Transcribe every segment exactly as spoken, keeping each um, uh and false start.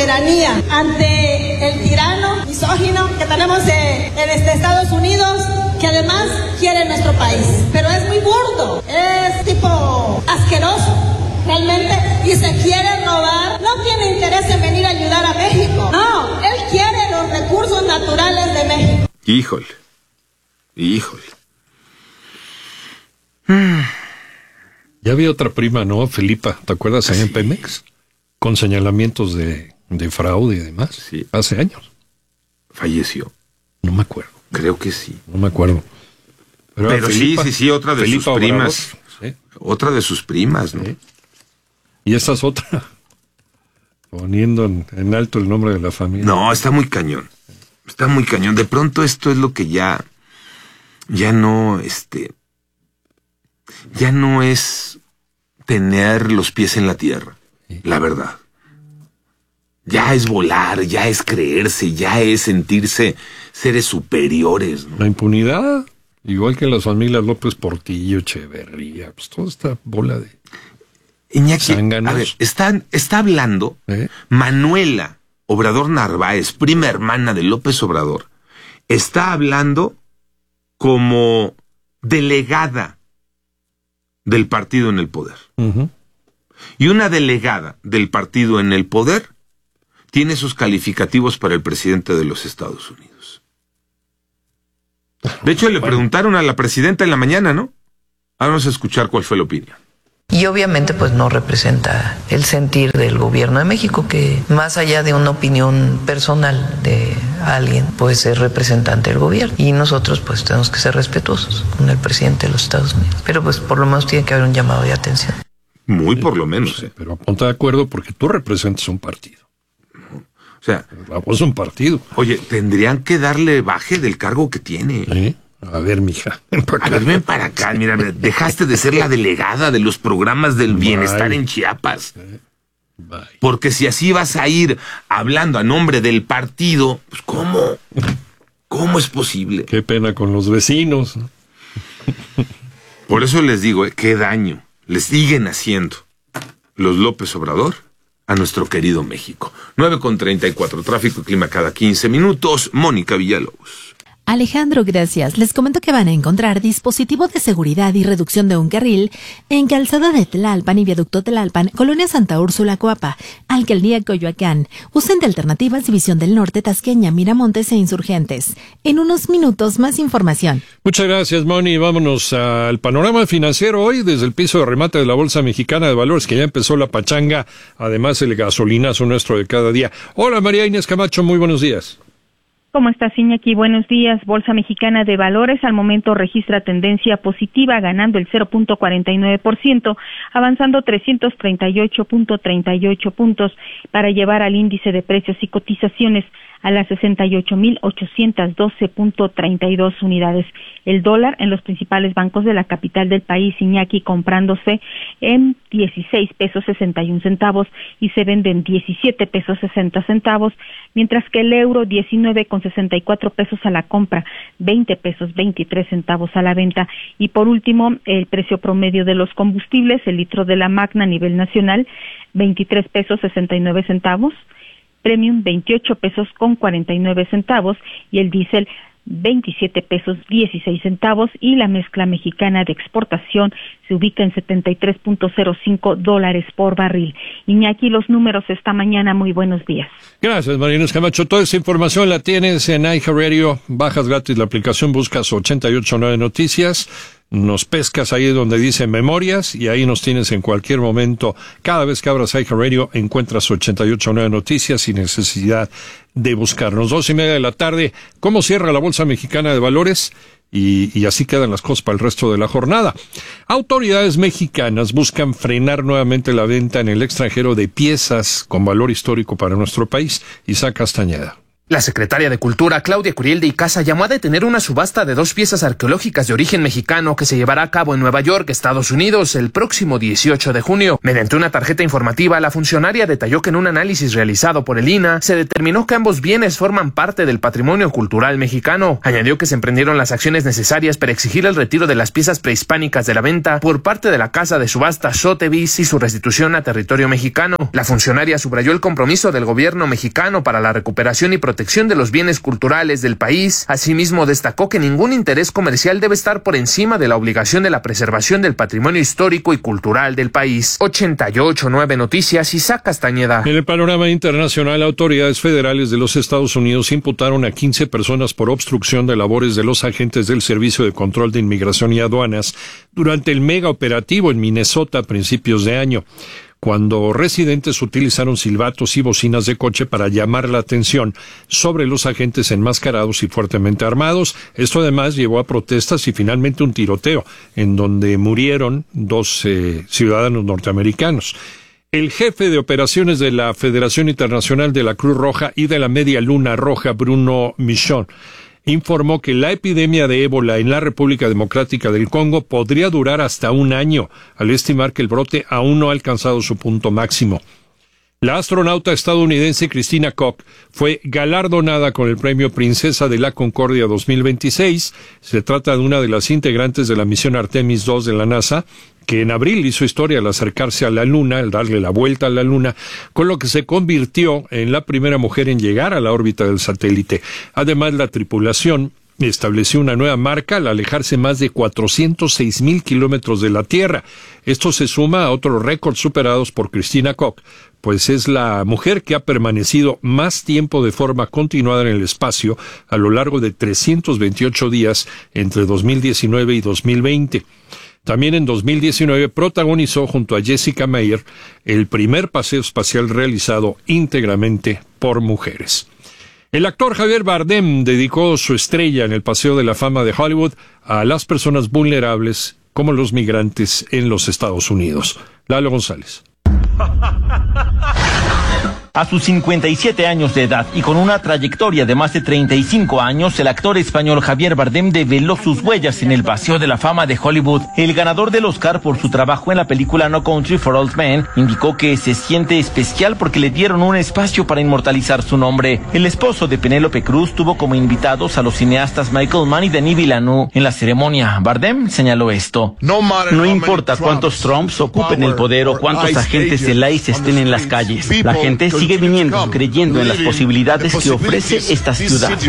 soberanía ante el tirano misógino que tenemos en, en este Estados Unidos, que además quiere nuestro país. Pero es muy burdo, es tipo asqueroso, realmente, y se quiere robar. No tiene interés en venir a ayudar a México. No, él quiere los recursos naturales de México. Híjole, híjole. Ya había otra prima, ¿no? Felipa, ¿te acuerdas? Allá en Pemex, con señalamientos de, de fraude y demás. Sí. Hace años. Falleció. No me acuerdo. Creo que sí. No me acuerdo. Pero, Pero Felipa, sí, sí, sí, otra de Felipa sus primas. Obrador, ¿sí? Otra de sus primas, ¿no? Sí. Y esa es otra. Poniendo en, en alto el nombre de la familia. No, está muy cañón. Está muy cañón. De pronto esto es lo que ya... Ya no, este... Ya no es tener los pies en la tierra, sí. La verdad. Ya es volar, ya es creerse, ya es sentirse seres superiores, ¿no? La impunidad, igual que las familias López Portillo, Echeverría, pues toda esta bola de Iñaki, a ver, está, está hablando ¿Eh? Manuela Obrador Narváez, prima hermana de López Obrador, está hablando como delegada del partido en el poder. Uh-huh. Y una delegada del partido en el poder tiene sus calificativos para el presidente de los Estados Unidos. De hecho, le bueno. preguntaron a la presidenta en la mañana, ¿no? Ahora vamos a escuchar cuál fue la opinión. Y obviamente pues no representa el sentir del gobierno de México, que más allá de una opinión personal de alguien, pues es representante del gobierno. Y nosotros pues tenemos que ser respetuosos con el presidente de los Estados Unidos. Pero pues por lo menos tiene que haber un llamado de atención. Muy por lo menos. ¿eh? Pero ponte de acuerdo porque tú representas un partido. O sea, es un partido. Oye, tendrían que darle baje del cargo que tiene. ¿Eh? A ver, mija. A ver, ven para acá. Mira, dejaste de ser la delegada de los programas del Bye. Bienestar en Chiapas. Bye. Porque si así vas a ir hablando a nombre del partido, pues ¿cómo? ¿Cómo es posible? Qué pena con los vecinos. Por eso les digo, eh, qué daño les siguen haciendo los López Obrador a nuestro querido México. nueve con treinta y cuatro, tráfico y clima cada quince minutos. Mónica Villalobos. Alejandro, gracias. Les comento que van a encontrar dispositivo de seguridad y reducción de un carril en Calzada de Tlalpan y Viaducto Tlalpan, Colonia Santa Úrsula, Coapa, Alcaldía Coyoacán. Usen de alternativas División del Norte, Tasqueña, Miramontes e Insurgentes. En unos minutos, más información. Muchas gracias, Moni. Vámonos al panorama financiero hoy desde el piso de remate de la Bolsa Mexicana de Valores, que ya empezó la pachanga, además el gasolinazo nuestro de cada día. Hola, María Inés Camacho, muy buenos días. ¿Cómo estás, Iñaki? Buenos días. Bolsa Mexicana de Valores al momento registra tendencia positiva, ganando el cero punto cuarenta y nueve por ciento, avanzando trescientos treinta y ocho punto treinta y ocho puntos para llevar al índice de precios y cotizaciones a las sesenta y ocho mil ochocientos doce punto treinta y dos unidades. El dólar en los principales bancos de la capital del país, Iñaki, comprándose en dieciséis pesos sesenta y un centavos y se vende en diecisiete pesos sesenta centavos, mientras que el euro diecinueve con sesenta y cuatro pesos a la compra, veinte pesos veintitrés centavos a la venta. Y por último, el precio promedio de los combustibles, el litro de la Magna a nivel nacional, veintitrés pesos sesenta y nueve centavos, Premium veintiocho pesos con cuarenta y nueve centavos y el diésel veintisiete pesos dieciséis centavos y la mezcla mexicana de exportación se ubica en setenta y tres punto cero cinco dólares por barril. Iñaki, los números esta mañana, muy buenos días. Gracias, María Inés Camacho. Toda esa información la tienes en iHeartRadio. Bajas gratis la aplicación, buscas ochenta y ocho punto nueve Noticias. Nos pescas ahí donde dice Memorias y ahí nos tienes en cualquier momento. Cada vez que abras iHeartRadio encuentras ochenta y ocho punto nueve Noticias sin necesidad de buscarnos. Dos y media de la tarde. ¿Cómo cierra la Bolsa Mexicana de Valores? Y, y así quedan las cosas para el resto de la jornada. Autoridades mexicanas buscan frenar nuevamente la venta en el extranjero de piezas con valor histórico para nuestro país. Isaac Castañeda. La secretaria de Cultura, Claudia Curiel de Icaza, llamó a detener una subasta de dos piezas arqueológicas de origen mexicano que se llevará a cabo en Nueva York, Estados Unidos, el próximo dieciocho de junio. Mediante una tarjeta informativa, la funcionaria detalló que en un análisis realizado por el I N A se determinó que ambos bienes forman parte del patrimonio cultural mexicano. Añadió que se emprendieron las acciones necesarias para exigir el retiro de las piezas prehispánicas de la venta por parte de la casa de subasta Sotheby's y su restitución a territorio mexicano. La funcionaria subrayó el compromiso del gobierno mexicano para la recuperación y protección protección de los bienes culturales del país. Asimismo, destacó que ningún interés comercial debe estar por encima de la obligación de la preservación del patrimonio histórico y cultural del país. ochenta y ocho punto nueve Noticias, Isaac Castañeda. En el panorama internacional, autoridades federales de los Estados Unidos imputaron a quince personas por obstrucción de labores de los agentes del Servicio de Control de Inmigración y Aduanas durante el mega operativo en Minnesota a principios de año, cuando residentes utilizaron silbatos y bocinas de coche para llamar la atención sobre los agentes enmascarados y fuertemente armados. Esto además llevó a protestas y finalmente un tiroteo, en donde murieron dos eh, ciudadanos norteamericanos. El jefe de operaciones de la Federación Internacional de la Cruz Roja y de la Media Luna Roja, Bruno Michon, informó que la epidemia de ébola en la República Democrática del Congo podría durar hasta un año, al estimar que el brote aún no ha alcanzado su punto máximo. La astronauta estadounidense Christina Koch fue galardonada con el premio Princesa de la Concordia dos mil veintiséis. Se trata de una de las integrantes de la misión Artemis dos de la NASA, que en abril hizo historia al acercarse a la Luna, al darle la vuelta a la Luna, con lo que se convirtió en la primera mujer en llegar a la órbita del satélite. Además, la tripulación estableció una nueva marca al alejarse más de cuatrocientos seis mil kilómetros de la Tierra. Esto se suma a otros récords superados por Christina Koch, pues es la mujer que ha permanecido más tiempo de forma continuada en el espacio a lo largo de trescientos veintiocho días entre dos mil diecinueve y dos mil veinte. También en dos mil diecinueve protagonizó junto a Jessica Meir el primer paseo espacial realizado íntegramente por mujeres. El actor Javier Bardem dedicó su estrella en el Paseo de la Fama de Hollywood a las personas vulnerables como los migrantes en los Estados Unidos. Lalo González. A sus cincuenta y siete años de edad y con una trayectoria de más de treinta y cinco años, el actor español Javier Bardem develó sus huellas en el Paseo de la Fama de Hollywood. El ganador del Oscar por su trabajo en la película No Country for Old Men indicó que se siente especial porque le dieron un espacio para inmortalizar su nombre. El esposo de Penélope Cruz tuvo como invitados a los cineastas Michael Mann y Denis Villeneuve. En la ceremonia, Bardem señaló esto: No importa cuántos Trumps ocupen el poder o cuántos agentes del I C E estén en las calles, la gente sigue Sigue viniendo, creyendo en las posibilidades que ofrece esta ciudad.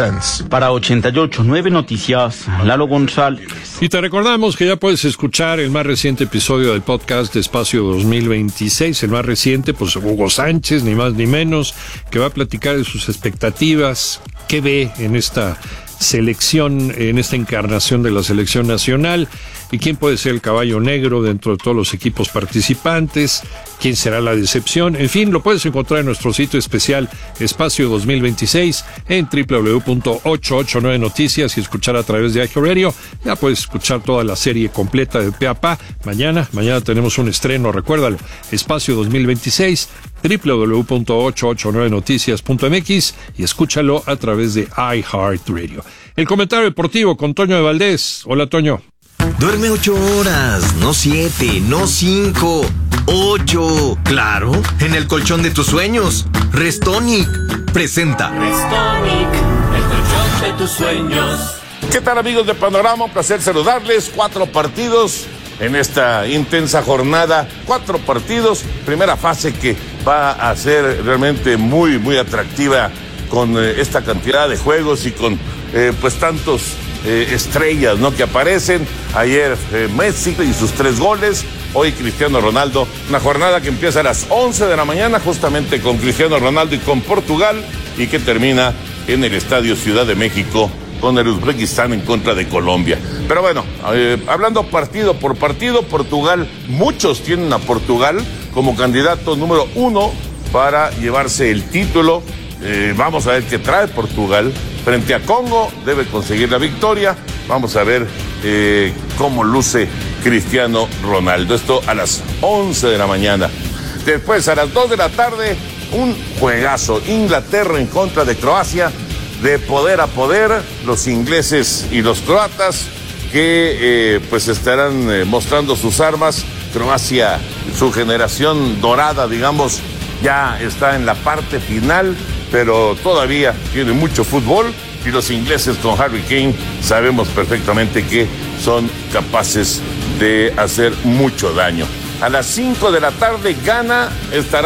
Para ochenta y ocho punto nueve Noticias, Lalo González. Y te recordamos que ya puedes escuchar el más reciente episodio del podcast de Espacio dos mil veintiséis, el más reciente, pues Hugo Sánchez, ni más ni menos, que va a platicar de sus expectativas, qué ve en esta selección, en esta encarnación de la selección nacional, y quién puede ser el caballo negro dentro de todos los equipos participantes, quién será la decepción. En fin, lo puedes encontrar en nuestro sitio especial Espacio dos mil veintiséis en doble u doble u doble u punto ochocientos ochenta y nueve Noticias y escuchar a través de iHeartRadio. Ya puedes escuchar toda la serie completa de pe a pa. Mañana, mañana tenemos un estreno, recuérdalo, Espacio dos mil veintiséis, doble u doble u doble u punto ochocientos ochenta y nueve noticias punto m x y escúchalo a través de iHeartRadio. El comentario deportivo con Toño de Valdés. Hola, Toño. Duerme ocho horas, no siete, no cinco, ocho. Claro, en el colchón de tus sueños. Restonic presenta. Restonic, el colchón de tus sueños. ¿Qué tal, amigos de Panorama? Un placer saludarles. Cuatro partidos en esta intensa jornada. Cuatro partidos. Primera fase que va a ser realmente muy, muy atractiva con eh, esta cantidad de juegos y con eh, pues tantos eh, estrellas, ¿no?, que aparecen. Ayer eh, Messi y sus tres goles. Hoy Cristiano Ronaldo. Una jornada que empieza a las once de la mañana justamente con Cristiano Ronaldo y con Portugal y que termina en el Estadio Ciudad de México con el Uzbekistán en contra de Colombia. Pero bueno, eh, hablando partido por partido, Portugal, muchos tienen a Portugal como candidato número uno para llevarse el título. Eh, vamos a ver qué trae Portugal frente a Congo, debe conseguir la victoria. Vamos a ver eh, cómo luce Cristiano Ronaldo. Esto a las once de la mañana. Después, a las dos de la tarde, un juegazo. Inglaterra en contra de Croacia, de poder a poder, los ingleses y los croatas que eh, pues estarán eh, mostrando sus armas. Croacia, su generación dorada, digamos, ya está en la parte final, pero todavía tiene mucho fútbol, y los ingleses con Harry Kane sabemos perfectamente que son capaces de hacer mucho daño. A las cinco de la tarde, Ghana estará